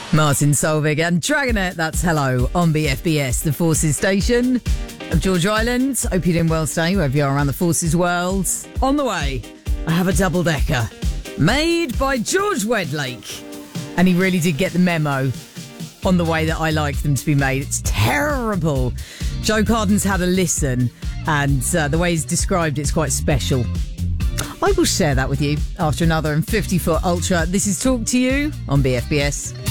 Martin Solveig and Dragonet, that's Hello on BFBS, the Forces station of George Island. Hope you're doing well today, wherever you are around the Forces world. On the way, I have a double-decker made by George Wedlake. And he really did get the memo on the way that I like them to be made. It's terrible. Joe Carden's had a listen, and the way he's described it's quite special. I will share that with you after another 50-foot ultra. This is Talk to You on BFBS.